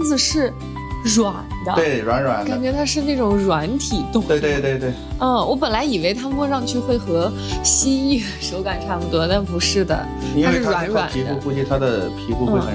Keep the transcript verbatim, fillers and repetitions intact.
子是软的， 对，软软的， 感觉它是那种软体动物。 对对对对， 嗯，我本来以为它摸上去会和蜥蜴手感差不多，但不是的， 因为是软软的。 皮肤，估计它的皮肤会很